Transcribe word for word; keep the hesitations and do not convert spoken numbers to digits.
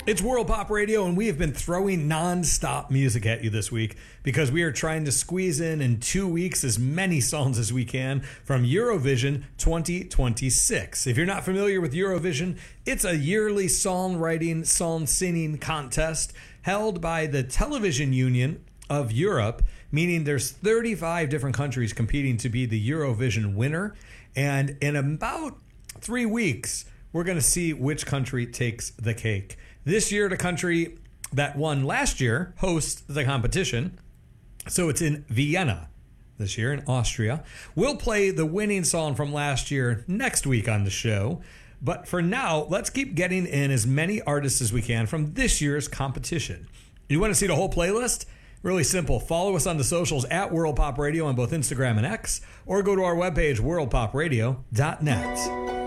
It's World Pop Radio, and we have been throwing non-stop music at you this week because we are trying to squeeze in in two weeks as many songs as we can from Eurovision twenty twenty-six. If you're not familiar with Eurovision, it's a yearly songwriting, song singing contest held by the Television Union of Europe, meaning there's thirty-five different countries competing to be the Eurovision winner. And in about three weeks, we're going to see which country takes the cake. This year, the country that won last year hosts the competition. So it's in Vienna this year in Austria. We'll play the winning song from last year next week on the show. But for now, let's keep getting in as many artists as we can from this year's competition. You want to see the whole playlist? Really simple. Follow us on the socials at World Pop Radio on both Instagram and X, or go to our webpage, world pop radio dot net.